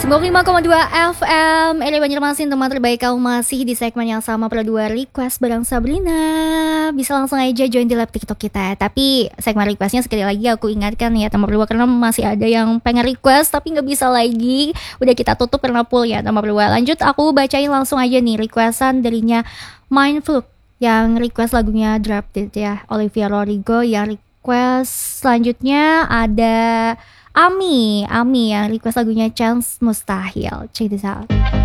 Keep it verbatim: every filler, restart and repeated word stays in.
sembilan puluh lima koma dua F M Ele Banjarmasin, teman terbaik kamu masih di segmen yang sama pada dua request bareng Sabrina. Bisa langsung aja join di live TikTok kita. Tapi segmen requestnya sekali lagi aku ingatkan ya teman berdua, karena masih ada yang pengen request tapi nggak bisa lagi. Udah kita tutup karena full ya teman berdua. Lanjut aku bacain langsung aja nih requestan darinya Mindful yang request lagunya Drop It ya, Olivia Rodrigo. Yang request selanjutnya ada Ami, Ami yang request lagunya Chance Mustahil. Check this out.